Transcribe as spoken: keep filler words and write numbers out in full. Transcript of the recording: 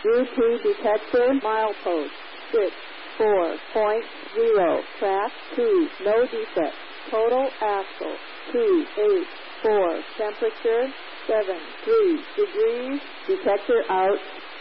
U T detector milepost six four point zero. Track two. No defect. Total axle two eight four. Temperature seven three degrees. Detector out.